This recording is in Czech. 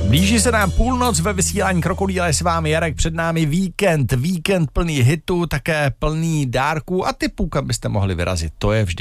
Blíží se nám půlnoc, ve vysílání Krokodýla, s vámi Jarek, před námi víkend plný hitů, také plný dárků a tipů, kam byste mohli vyrazit. To je vždy